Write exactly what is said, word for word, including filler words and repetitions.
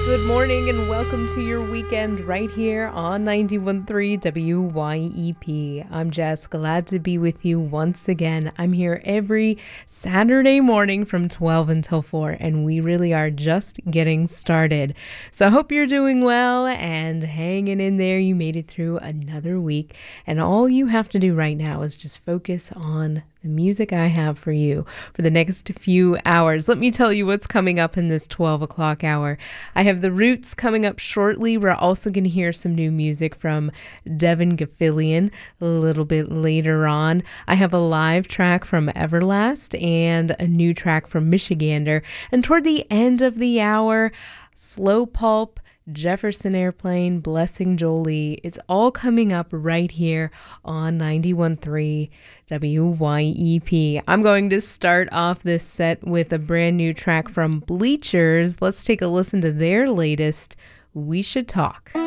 Good morning and welcome to your weekend right here on ninety-one point three W Y E P. I'm Jess, glad to be with you once again. I'm here every Saturday morning from twelve until four, and we really are just getting started. So I hope you're doing well and hanging in there. You made it through another week, and all you have to do right now is just focus on the music I have for you for the next few hours. Let me tell you what's coming up in this twelve o'clock hour. I have The Roots coming up shortly. We're also going to hear some new music from Devin Gaffilian a little bit later on. I have a live track from Everlast and a new track from Michigander. And toward the end of the hour, Slow Pulp, Jefferson Airplane, Blessing Jolie. It's all coming up right here on ninety-one point three W Y E P. I'm going to start off this set with a brand new track from Bleachers. Let's take a listen to their latest, We Should Talk.